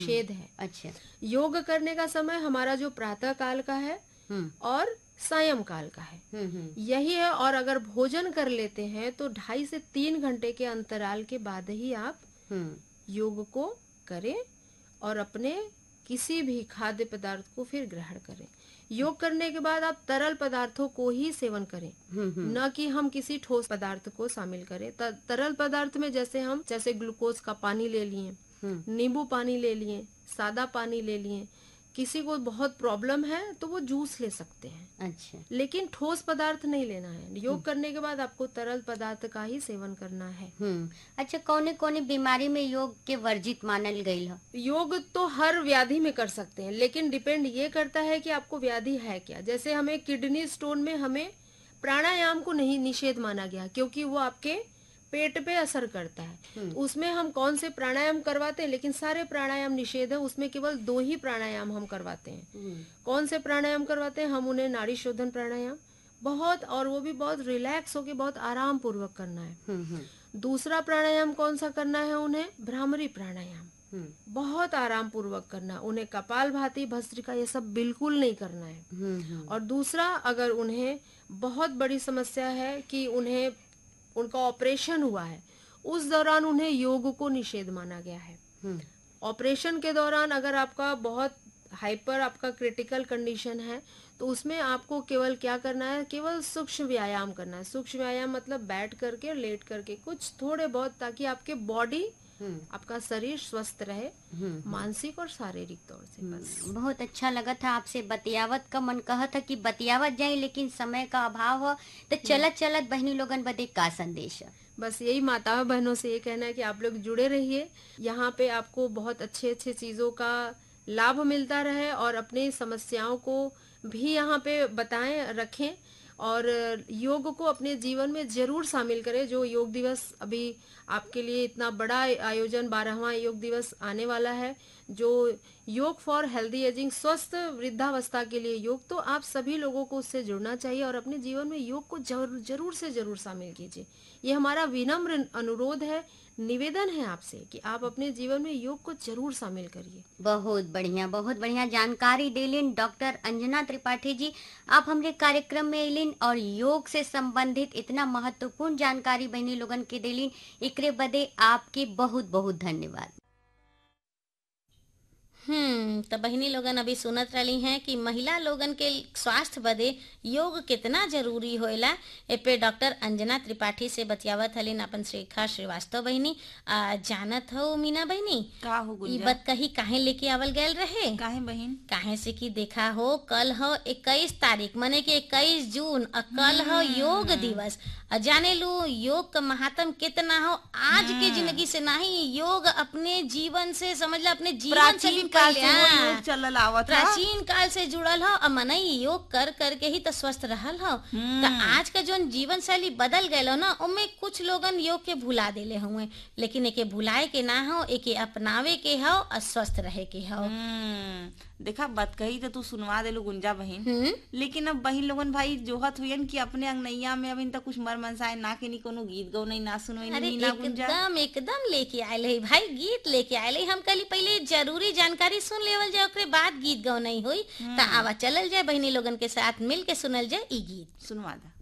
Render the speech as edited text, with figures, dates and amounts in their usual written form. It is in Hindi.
निषेध है। अच्छा। योग करने का समय हमारा जो प्रातः काल का है और सायं काल का है, यही है। और अगर भोजन कर लेते हैं तो 2.5 से 3 घंटे के अंतराल के बाद ही आप योग को करें और अपने किसी भी खाद्य पदार्थ को फिर ग्रहण करें। योग करने के बाद आप तरल पदार्थों को ही सेवन करें, न कि हम किसी ठोस पदार्थ को शामिल करें। तरल पदार्थ में जैसे ग्लूकोज का पानी ले लिए, नींबू पानी ले लिए, सादा पानी ले लिए। किसी को बहुत प्रॉब्लम है तो वो जूस ले सकते हैं। अच्छा। लेकिन ठोस पदार्थ नहीं लेना है। योग करने के बाद आपको तरल पदार्थ का ही सेवन करना है। अच्छा, कौने कौने बीमारी में योग के वर्जित मानल गई है? योग तो हर व्याधि में कर सकते हैं, लेकिन डिपेंड ये करता है कि आपको व्याधि है क्या। जैसे हमें किडनी स्टोन में हमें प्राणायाम को नहीं निषेध माना गया, क्योंकि वो आपके पेट पे असर करता है। उसमें हम कौन से प्राणायाम करवाते हैं, लेकिन सारे प्राणायाम निषेध है। उसमें केवल 2 ही प्राणायाम हम करवाते हैं। कौन से प्राणायाम करवाते हैं हम? उन्हें नाड़ी शोधन प्राणायाम बहुत, और वो भी बहुत रिलैक्स होके बहुत आराम पूर्वक करना है। दूसरा प्राणायाम कौन सा करना है उन्हें? भ्रामरी प्राणायाम, बहुत आराम पूर्वक करना। उन्हें कपालभाति, भस्त्रिका ये सब बिल्कुल नहीं करना है। और दूसरा, अगर उन्हें बहुत बड़ी समस्या है कि उनका ऑपरेशन हुआ है, उस दौरान उन्हें योग को निषेध माना गया है। ऑपरेशन के दौरान अगर आपका बहुत हाइपर आपका क्रिटिकल कंडीशन है तो उसमें आपको केवल क्या करना है? केवल सूक्ष्म व्यायाम करना है। सूक्ष्म व्यायाम मतलब बैठ करके, लेट करके, कुछ थोड़े बहुत, ताकि आपके बॉडी, आपका शरीर स्वस्थ रहे, मानसिक और शारीरिक तौर से। बस बहुत अच्छा लगा था आपसे बतियावत का। मन कहा था कि बतियावत जाए, लेकिन समय का अभाव है। तो चलत चलत बहनी लोगन बदे का संदेश है? बस यही माताओं बहनों से ये कहना है कि आप लोग जुड़े रहिए। यहाँ पे आपको बहुत अच्छे अच्छे चीजों का लाभ मिलता रहे, और अपनी समस्याओं को भी यहाँ पे बताएं, रखें, और योग को अपने जीवन में जरूर शामिल करें। जो योग दिवस अभी आपके लिए इतना बड़ा आयोजन, 12वां योग दिवस आने वाला है, जो योग फॉर हेल्दी एजिंग, स्वस्थ वृद्धावस्था के लिए योग, तो आप सभी लोगों को उससे जुड़ना चाहिए और अपने जीवन में योग को जरूर से जरूर शामिल कीजिए। ये हमारा विनम्र अनुरोध है, निवेदन है आपसे कि आप अपने जीवन में योग को जरूर शामिल करिए। बहुत बढ़िया जानकारी देलिन डॉक्टर अंजना त्रिपाठी जी। आप हमारे कार्यक्रम में अलिन और योग से संबंधित इतना महत्वपूर्ण जानकारी बहनी लोगन के देलिन। एकरे बदे आपके बहुत बहुत धन्यवाद। तो बहिनी लोगन अभी सुनत रही हैं कि महिला लोगन के स्वास्थ्य बदे योग कितना जरूरी होएला। ए पे डॉक्टर अंजना त्रिपाठी से बतियावत हलिन अपन श्रेखा श्रीवास्तव बहिनी। जानत हो मीना बहिनी का हो गुंजा? ई बात कही काहे लेके आवल गए रहे? काहे बहिन? काहे से कि देखा हो, कल हो 21 तारीख, माने कि 21 जून, और कल हो योग दिवस। जाने लू योग का महात्म कितना हो। आज के जिंदगी से नहीं, योग अपने जीवन से, समझ लो अपने जीवन से भी काल से वो योग चलल आवत है। प्राचीन काल से जुड़ल हो, और मनई योग कर करके ही तो स्वस्थ रहल हो। तो आज का जो जीवन शैली बदल गए हो ना, उनमें कुछ लोगन योग के भुला देले हुए। लेकिन एके भुलाए के ना हो, एके अपनावे के हो और स्वस्थ रहे के हो। देखा बात कही तो तू सुनवा देलू गुंजा बहिन। लेकिन अब बहिन लोगन भाई जोहत हुयन कि अपने अंगनैया में अभी तक कुछ मर मनसाए ना के नी कोनो गीत गौ नहीं, ना सुनवे नहीं, ना गुंजा। एकदम लेके आए है भाई, गीत लेके आए है। हम कल पहले जरूरी जानकारी सुन लेवल जाए, ओकरे बाद गीत गौ नहीं हुई। तो आवा चलल जाए बहिनी लोगन के साथ मिल के सुनल जाए ई गीत। सुनवा दा।